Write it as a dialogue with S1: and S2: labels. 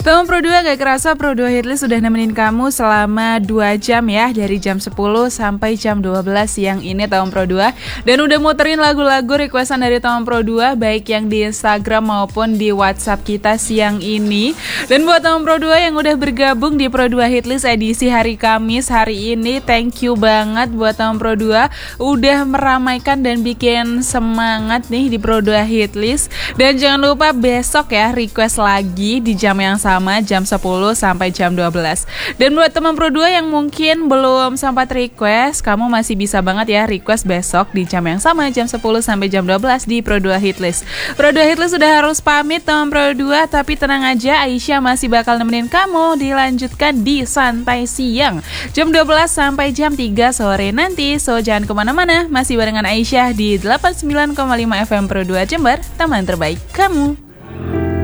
S1: Teman Pro 2 gak kerasa Pro 2 Hitlist sudah nemenin kamu selama 2 jam ya. Dari jam 10 sampai jam 12 siang ini Teman Pro 2. Dan udah muterin lagu-lagu requestan dari Teman Pro 2, baik yang di Instagram maupun di WhatsApp kita siang ini. Dan buat Teman Pro 2 yang udah bergabung di Pro 2 Hitlist edisi hari Kamis hari ini, thank you banget buat Teman Pro 2 udah meramaikan dan bikin semangat nih di Pro 2 Hitlist. Dan jangan lupa besok ya request lagi di jam yang sama, jam 10 sampai jam 12. Dan buat teman Pro 2 yang mungkin belum sempat request, kamu masih bisa banget ya request besok di jam yang sama, jam 10 sampai jam 12 di Pro 2 Hitlist. Pro 2 Hitlist sudah harus pamit teman Pro 2, tapi tenang aja, Aisyah masih bakal nemenin kamu dilanjutkan di Santai Siang jam 12 sampai jam 3 sore nanti. So jangan kemana-mana, masih barengan Aisyah di 89,5 FM Pro 2 Jember, teman terbaik kamu.